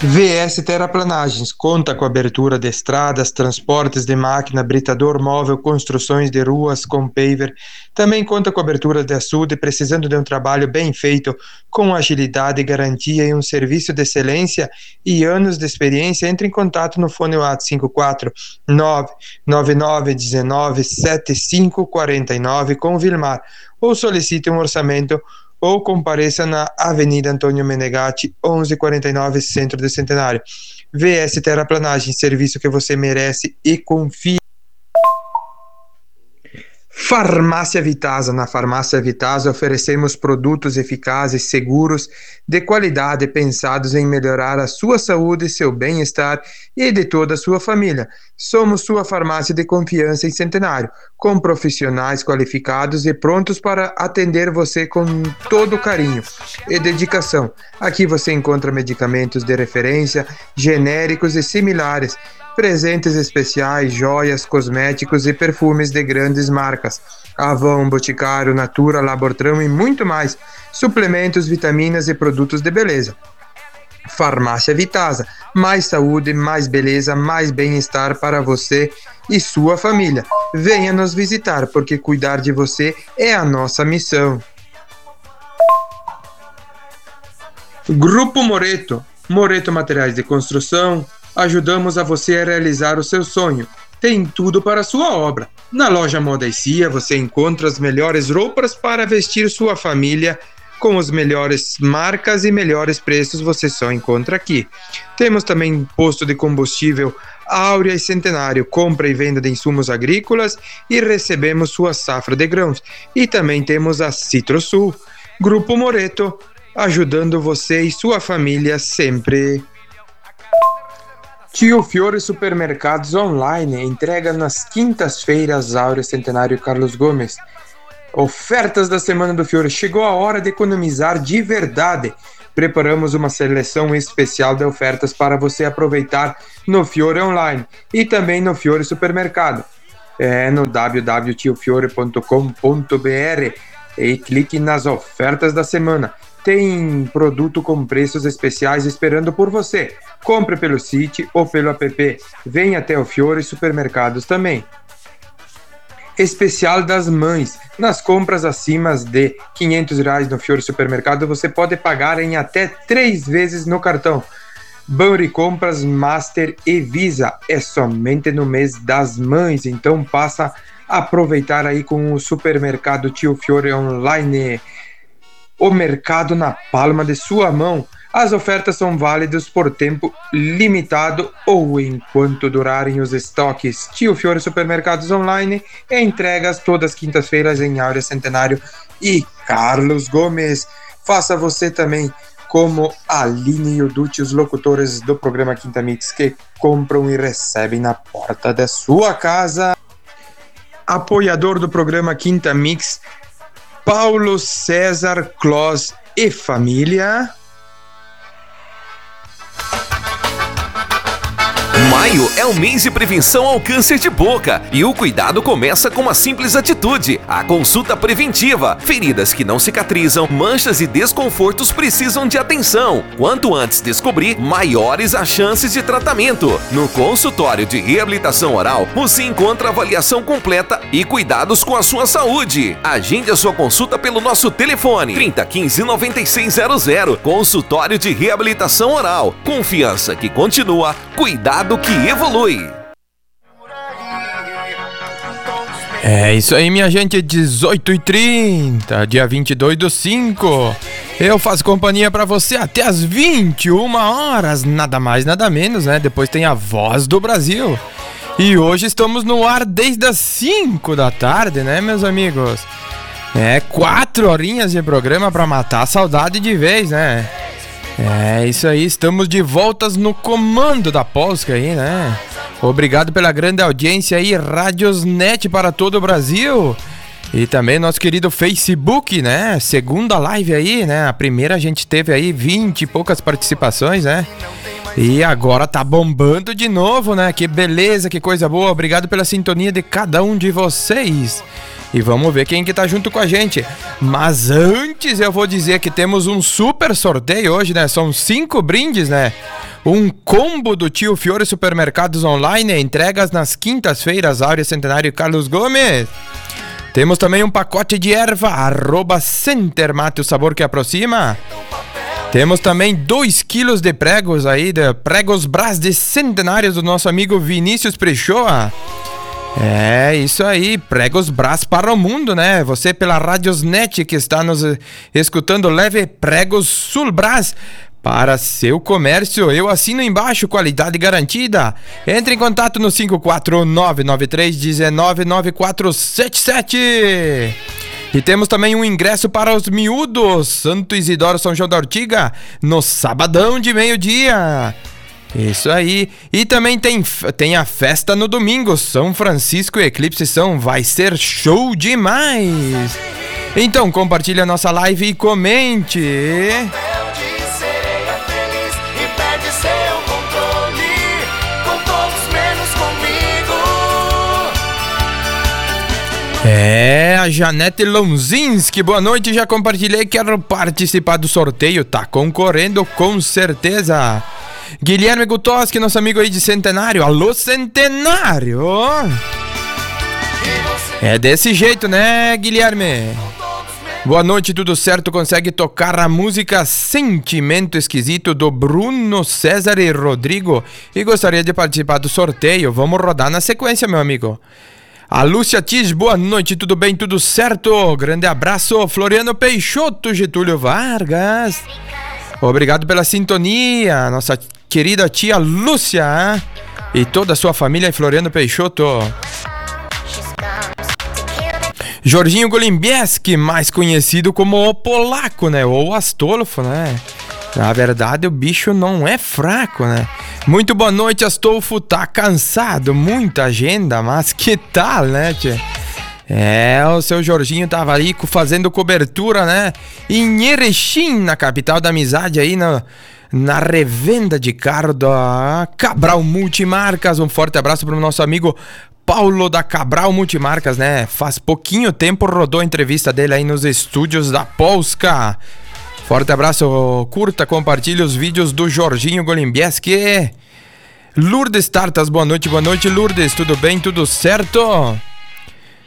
VS Terraplanagens conta com abertura de estradas, transportes de máquina, britador móvel, construções de ruas com paver. Também conta com abertura de açude, precisando de um trabalho bem feito, com agilidade, garantia e um serviço de excelência e anos de experiência. Entre em contato no fone WhatsApp 54999197549 com o Vilmar ou solicite um orçamento ou compareça na Avenida Antônio Menegatti, 1149, Centro do Centenário. VS Terraplanagem, serviço que você merece e confia. Farmácia Vitasa. Na Farmácia Vitasa oferecemos produtos eficazes, seguros, de qualidade, pensados em melhorar a sua saúde, seu bem-estar e de toda a sua família. Somos sua farmácia de confiança em Centenário, com profissionais qualificados e prontos para atender você com todo carinho e dedicação. Aqui você encontra medicamentos de referência, genéricos e similares, presentes especiais, joias, cosméticos e perfumes de grandes marcas. Avon, Boticário, Natura, Labortrão e muito mais. Suplementos, vitaminas e produtos de beleza. Farmácia Vitasa. Mais saúde, mais beleza, mais bem-estar para você e sua família. Venha nos visitar, porque cuidar de você é a nossa missão. Grupo Moreto. Moreto Materiais de Construção. Ajudamos a você a realizar o seu sonho. Tem tudo para a sua obra. Na loja Moda e Cia você encontra as melhores roupas para vestir sua família com as melhores marcas e melhores preços você só encontra aqui. Temos também posto de combustível Áurea e Centenário, compra e venda de insumos agrícolas e recebemos sua safra de grãos. E também temos a Citrosul. Grupo Moreto, ajudando você e sua família sempre. Tio Fiore Supermercados Online, entrega nas quintas-feiras, Áurea, Centenário e Carlos Gomes. Ofertas da Semana do Fiore. Chegou a hora de economizar de verdade. Preparamos uma seleção especial de ofertas para você aproveitar no Fiore Online e também no Fiore Supermercado. No www.tiofiore.com.br e clique nas ofertas da semana. Tem produto com preços especiais esperando por você. Compre pelo site ou pelo app. Venha até o Fiore Supermercados também. Especial das Mães. Nas compras acima de R$ 500 no Fiore Supermercado, você pode pagar em até 3 vezes no cartão. Banri Compras, Master e Visa. É somente no mês das mães, então passa a aproveitar aí com o Supermercado Tio Fiore Online. O mercado na palma de sua mão. As ofertas são válidas por tempo limitado ou enquanto durarem os estoques. Tio Fiore Supermercados Online, entregas todas as quintas-feiras em Áurea, Centenário e Carlos Gomes. Faça você também como Aline e o Dutti, os locutores do programa Quinta Mix, que compram e recebem na porta da sua casa. Apoiador do programa Quinta Mix, Paulo César Clos e família. Maio é o mês de prevenção ao câncer de boca e o cuidado começa com uma simples atitude: a consulta preventiva. Feridas que não cicatrizam, manchas e desconfortos precisam de atenção. Quanto antes descobrir, maiores as chances de tratamento. No consultório de reabilitação oral, você encontra avaliação completa e cuidados com a sua saúde. Agende a sua consulta pelo nosso telefone 3015-9600. Consultório de reabilitação oral. Confiança que continua, cuidado que evolui. É isso aí, minha gente, 18h30, dia 22/5. Eu faço companhia pra você até as 21 horas, nada mais, nada menos, né? Depois tem a Voz do Brasil. E hoje estamos no ar desde as 5 da tarde, né, meus amigos? 4 horinhas de programa pra matar a saudade de vez, né? É isso aí, estamos de voltas no comando da Polska aí, né? Obrigado pela grande audiência aí, Radiosnet para todo o Brasil. E também nosso querido Facebook, né? Segunda live aí, né? A primeira a gente teve aí 20 e poucas participações, né? E agora tá bombando de novo, né? Que beleza, que coisa boa. Obrigado pela sintonia de cada um de vocês. E vamos ver quem que tá junto com a gente. Mas antes eu vou dizer que temos um super sorteio hoje, né? São 5 brindes, né? Um combo do Tio Fiore Supermercados Online, entregas nas quintas-feiras, Áurea Centenário e Carlos Gomes. Temos também um pacote de erva, @Centermate, o sabor que aproxima. Temos também 2 quilos de pregos aí, de pregos Brás de centenários do nosso amigo Vinícius Prechoa. É isso aí, pregos Brás para o mundo, né? Você pela Radiosnet que está nos escutando, leve pregos Sul Brás para seu comércio. Eu assino embaixo, qualidade garantida. Entre em contato no 54993199477. E temos também um ingresso para os miúdos, Santo Isidoro São João da Ortiga, no sabadão de meio-dia. Isso aí. E também tem a festa no domingo, São Francisco e Eclipse São. Vai ser show demais. Então compartilhe a nossa live e comente. É, a Janete Lonzinski, boa noite, já compartilhei, quero participar do sorteio, tá concorrendo com certeza. Guilherme Gutoski, nosso amigo aí de Centenário, alô Centenário! É desse jeito, né, Guilherme? Boa noite, tudo certo? Consegue tocar a música Sentimento Esquisito do Bruno César e Rodrigo? E gostaria de participar do sorteio, vamos rodar na sequência, meu amigo. A Lúcia Tis, boa noite, tudo bem, tudo certo? Grande abraço, Floriano Peixoto, Getúlio Vargas. Obrigado pela sintonia, nossa querida tia Lúcia e toda a sua família em Floriano Peixoto. Jorginho Golimbieski, mais conhecido como o Polaco, né? Ou Astolfo, né? Na verdade, o bicho não é fraco, né? Muito boa noite, Astolfo. Tá cansado, muita agenda, mas que tal, né, tia? É, o seu Jorginho tava ali fazendo cobertura, né? Em Erechim, na capital da amizade, aí na revenda de carro da Cabral Multimarcas. Um forte abraço pro nosso amigo Paulo da Cabral Multimarcas, né? Faz pouquinho tempo rodou a entrevista dele aí nos estúdios da Polska. Forte abraço, curta, compartilhe os vídeos do Jorginho Golimbieski. Lourdes Tartas, boa noite, Lourdes, tudo bem, tudo certo?